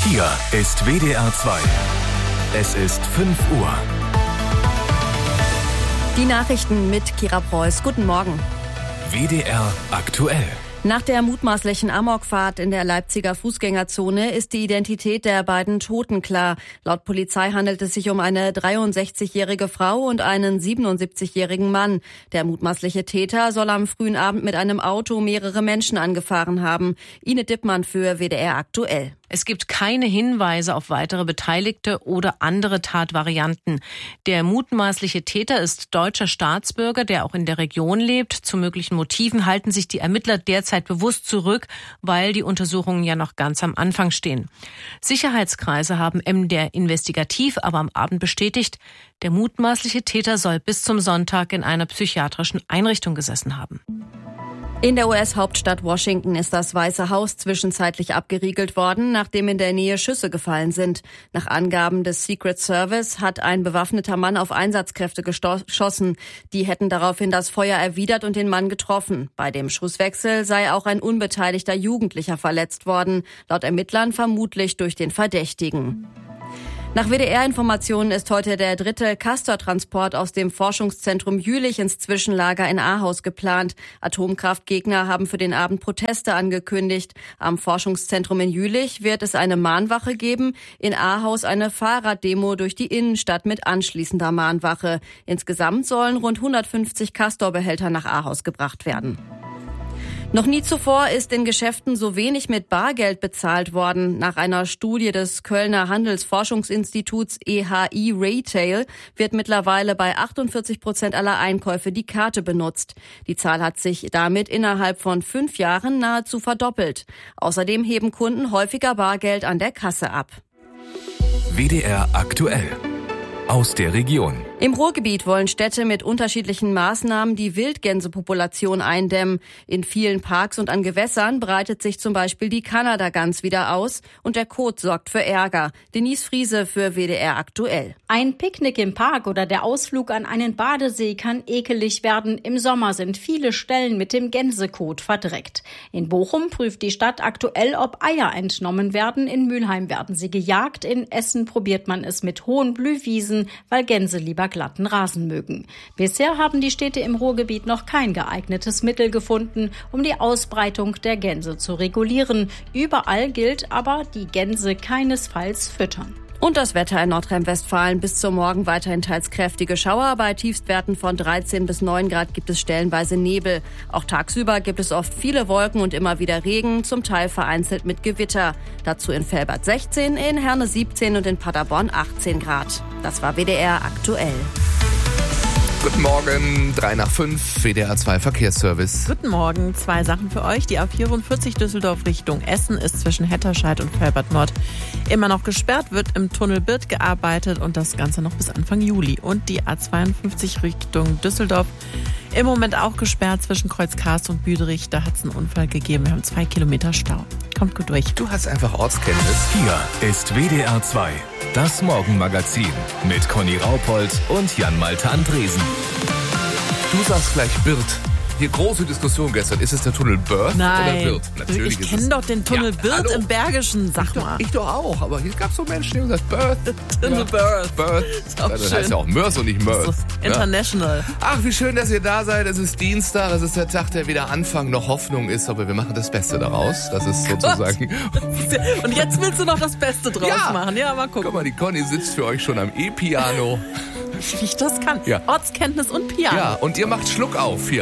Hier ist WDR 2. Es ist 5 Uhr. Die Nachrichten mit Kira Preuß. Guten Morgen. WDR aktuell. Nach der mutmaßlichen Amokfahrt in der Leipziger Fußgängerzone ist die Identität der beiden Toten klar. Laut Polizei handelt es sich um eine 63-jährige Frau und einen 77-jährigen Mann. Der mutmaßliche Täter soll am frühen Abend mit einem Auto mehrere Menschen angefahren haben. Ine Dippmann für WDR aktuell. Es gibt keine Hinweise auf weitere Beteiligte oder andere Tatvarianten. Der mutmaßliche Täter ist deutscher Staatsbürger, der auch in der Region lebt. Zu möglichen Motiven halten sich die Ermittler derzeit bewusst zurück, weil die Untersuchungen ja noch ganz am Anfang stehen. Sicherheitskreise haben MDR investigativ aber am Abend bestätigt, der mutmaßliche Täter soll bis zum Sonntag in einer psychiatrischen Einrichtung gesessen haben. In der US-Hauptstadt Washington ist das Weiße Haus zwischenzeitlich abgeriegelt worden, nachdem in der Nähe Schüsse gefallen sind. Nach Angaben des Secret Service hat ein bewaffneter Mann auf Einsatzkräfte geschossen. Die hätten daraufhin das Feuer erwidert und den Mann getroffen. Bei dem Schusswechsel sei auch ein unbeteiligter Jugendlicher verletzt worden, laut Ermittlern vermutlich durch den Verdächtigen. Nach WDR-Informationen ist heute der 3. Castor-Transport aus dem Forschungszentrum Jülich ins Zwischenlager in Ahaus geplant. Atomkraftgegner haben für den Abend Proteste angekündigt. Am Forschungszentrum in Jülich wird es eine Mahnwache geben, in Ahaus eine Fahrraddemo durch die Innenstadt mit anschließender Mahnwache. Insgesamt sollen rund 150 Castor-Behälter nach Ahaus gebracht werden. Noch nie zuvor ist in Geschäften so wenig mit Bargeld bezahlt worden. Nach einer Studie des Kölner Handelsforschungsinstituts EHI Retail wird mittlerweile bei 48% aller Einkäufe die Karte benutzt. Die Zahl hat sich damit innerhalb von 5 Jahren nahezu verdoppelt. Außerdem heben Kunden häufiger Bargeld an der Kasse ab. WDR aktuell. Aus der Region. Im Ruhrgebiet wollen Städte mit unterschiedlichen Maßnahmen die Wildgänsepopulation eindämmen. In vielen Parks und an Gewässern breitet sich zum Beispiel die Kanadagans wieder aus und der Kot sorgt für Ärger. Denise Friese für WDR aktuell. Ein Picknick im Park oder der Ausflug an einen Badesee kann ekelig werden. Im Sommer sind viele Stellen mit dem Gänsekot verdreckt. In Bochum prüft die Stadt aktuell, ob Eier entnommen werden. In Mülheim werden sie gejagt. In Essen probiert man es mit hohen Blühwiesen, weil Gänse lieber glatten Rasen mögen. Bisher haben die Städte im Ruhrgebiet noch kein geeignetes Mittel gefunden, um die Ausbreitung der Gänse zu regulieren. Überall gilt aber, die Gänse keinesfalls füttern. Und das Wetter in Nordrhein-Westfalen. Bis zum Morgen weiterhin teils kräftige Schauer. Bei Tiefstwerten von 13 bis 9 Grad gibt es stellenweise Nebel. Auch tagsüber gibt es oft viele Wolken und immer wieder Regen, zum Teil vereinzelt mit Gewitter. Dazu in Velbert 16, in Herne 17 und in Paderborn 18 Grad. Das war WDR aktuell. Guten Morgen, 3:05, WDR 2 Verkehrsservice. Guten Morgen, 2 Sachen für euch. Die A44 Düsseldorf Richtung Essen ist zwischen Hetterscheid und Velbert Nord immer noch gesperrt, wird im Tunnel Birth gearbeitet und das Ganze noch bis Anfang Juli. Und die A52 Richtung Düsseldorf im Moment auch gesperrt zwischen Kreuzkars und Büderich. Da hat es einen Unfall gegeben. Wir haben 2 Kilometer Stau. Kommt gut durch. Du hast einfach Ortskenntnis. Hier ist WDR 2. Das Morgenmagazin mit Conny Raupold und Jan-Malte Andresen. Du sagst gleich Birth. Hier große Diskussion gestern. Ist es der Tunnel Birth oder Birth? Natürlich ich kenne doch den Tunnel Birth im Bergischen, sag mal. Ich doch auch, aber hier gab es so Menschen, die haben gesagt Birth. Tunnel Birth. Das heißt ja auch Mörs und nicht Mörs. International. Ja. Ach, wie schön, dass ihr da seid. Es ist Dienstag, es ist der Tag, der weder Anfang noch Hoffnung ist, aber wir machen das Beste daraus. Das ist sozusagen... Und jetzt willst du noch das Beste draus machen. Ja, mal gucken. Guck mal, die Conny sitzt für euch schon am E-Piano. Wie ich das kann. Ja. Ortskenntnis und Piano. Ja, und ihr macht Schluck auf hier.